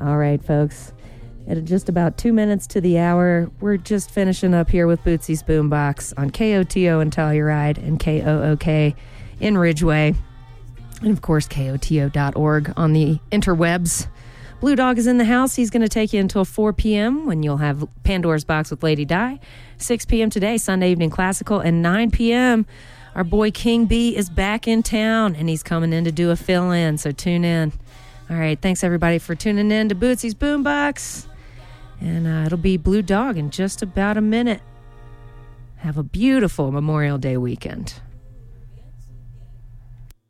All right, folks. At just about 2 minutes to the hour, we're just finishing up here with Bootsy's Boombox on KOTO in Telluride and KOOK in Ridgeway. And, of course, KOTO.org on the interwebs. Blue Dog is in the house. He's going to take you until 4 p.m. when you'll have Pandora's Box with Lady Di. 6 p.m. today, Sunday Evening Classical. And 9 p.m., our boy King B is back in town, and he's coming in to do a fill-in, so tune in. All right, thanks, everybody, for tuning in to Bootsy's Boombox. And it'll be Blue Dog in just about a minute. Have a beautiful Memorial Day weekend.